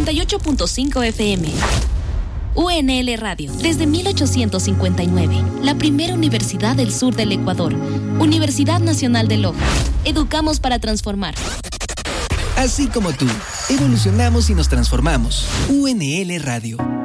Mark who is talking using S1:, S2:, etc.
S1: 98.5 FM. UNL Radio, desde 1859, la primera universidad del sur del Ecuador. Universidad Nacional de Loja. Educamos para transformar.
S2: Así como tú, evolucionamos y nos transformamos. UNL Radio.